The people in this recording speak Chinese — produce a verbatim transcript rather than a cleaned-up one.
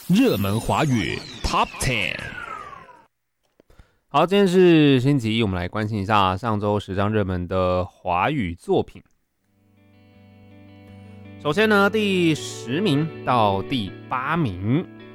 热门华语 Top 十。 好，今天是星期一，我们来关心一下上周十张热门的华语作品。首先呢，第十名到第八名，